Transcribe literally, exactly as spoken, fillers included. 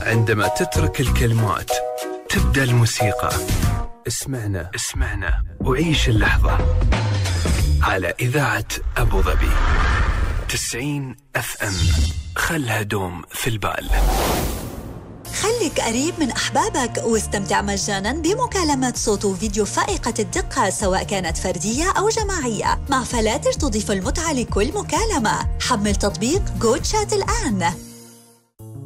عندما تترك الكلمات تبدأ الموسيقى. اسمعنا اسمعنا وعيش اللحظة على إذاعة أبو ظبي تسعين أف أم. خلها دوم في البال. خليك قريب من أحبابك واستمتع مجاناً بمكالمات صوت وفيديو فائقة الدقة، سواء كانت فردية أو جماعية، مع فلاتر تضيف المتعة لكل مكالمة. حمل تطبيق جو تشات الآن.